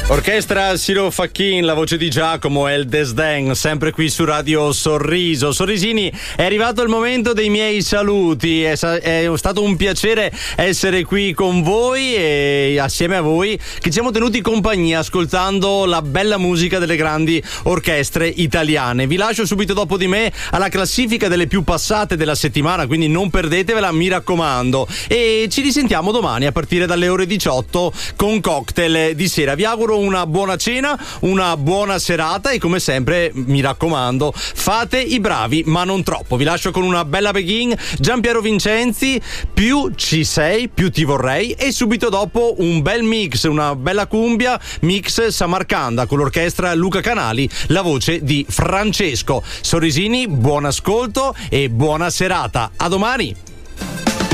Orchestra Ciro Facchin, la voce di Giacomo e il Desdén, sempre qui su Radio Sorriso. Sorrisini, è arrivato il momento dei miei saluti. È stato un piacere essere qui con voi e assieme a voi che ci siamo tenuti compagnia ascoltando la bella musica delle grandi orchestre italiane. Vi lascio subito dopo di me alla classifica delle più passate della settimana, quindi non perdetevela, mi raccomando. E ci risentiamo domani a partire dalle ore 18 con Cocktail di sera. Vi auguro una buona cena, una buona serata e come sempre mi raccomando fate i bravi ma non troppo. Vi lascio con una bella Begin, Giampiero Vincenzi, Più ci sei più ti vorrei, e subito dopo un bel mix, una bella cumbia mix Samarcanda con l'orchestra Luca Canali, la voce di Francesco. Sorrisini, buon ascolto e buona serata, a domani.